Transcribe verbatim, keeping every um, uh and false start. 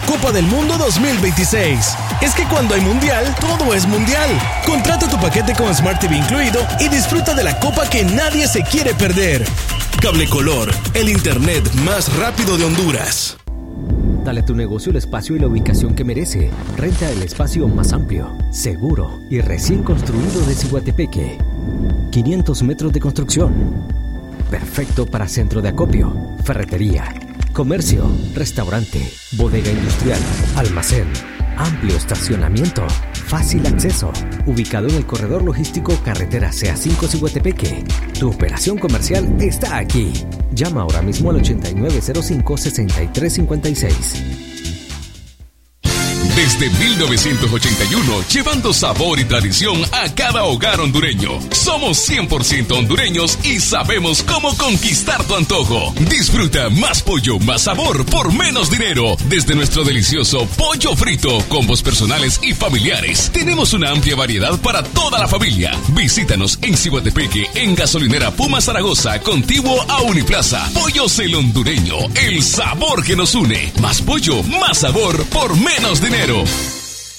Copa del Mundo dos mil veintiséis. Es que cuando hay mundial, todo es mundial. Contrata tu paquete con Smart T V incluido y disfruta de la copa que nadie se quiere perder. Cable Color, el internet más rápido de Honduras. Dale a tu negocio el espacio y la ubicación que merece. Renta el espacio más amplio, seguro y recién construido de Ciguatepeque. quinientos metros de construcción. Perfecto para centro de acopio, ferretería, comercio, restaurante, bodega industrial, almacén, amplio estacionamiento, fácil acceso. Ubicado en el corredor logístico carretera C A cinco Ciguatepeque. Tu operación comercial está aquí. Llama ahora mismo al ochenta y nueve cero cinco, sesenta y tres cincuenta y seis. Desde mil novecientos ochenta y uno, llevando sabor y tradición a cada hogar hondureño. Somos cien por ciento hondureños y sabemos cómo conquistar tu antojo. Disfruta más pollo, más sabor por menos dinero. Desde nuestro delicioso pollo frito, combos personales y familiares. Tenemos una amplia variedad para toda la familia. Visítanos en Ciguatepeque, en Gasolinera Puma Zaragoza, contiguo a Uniplaza. Pollos el hondureño, el sabor que nos une. Más pollo, más sabor por menos dinero.